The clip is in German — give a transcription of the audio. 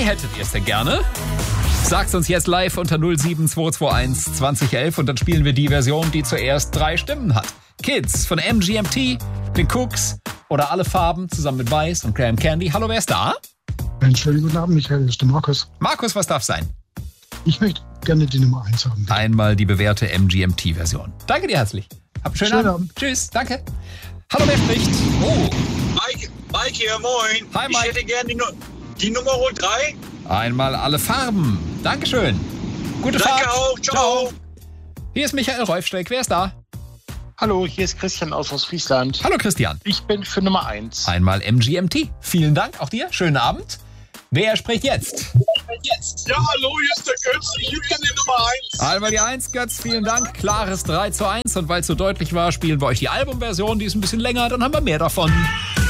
hättet ihr es denn gerne? Sagt's uns jetzt live unter 07221 2011 und dann spielen wir die Version, die zuerst 3 Stimmen hat. Kids von MGMT, den Cooks oder Alle Farben zusammen mit Weiß und Graham Candy. Hallo, wer ist da? Einen schönen guten Abend, Michael, das ist der Markus. Markus, was darf sein? Ich möchte gerne die Nummer 1 haben. Bitte. Einmal die bewährte MGMT-Version. Danke dir herzlich. Hab einen schönen Abend. Tschüss, danke. Hallo, wer spricht? Oh. Mike hier, moin. Hi, Mike. Ich hätte gerne die Nummer 3. Einmal Alle Farben. Dankeschön. Gute Fahrt. Danke auch. Ciao. Hier ist Michael Reufsteig. Wer ist da? Hallo, hier ist Christian aus Ostfriesland. Hallo, Christian. Ich bin für Nummer 1. Einmal MGMT. Vielen Dank, auch dir. Schönen Abend. Wer spricht jetzt? Ja, hallo, hier ist der Götz. Ich hätte gerne die Nummer 1. Einmal die 1, Götz, vielen Dank. Klares 3:1. Und weil es so deutlich war, spielen wir euch die Albumversion. Die ist ein bisschen länger, dann haben wir mehr davon.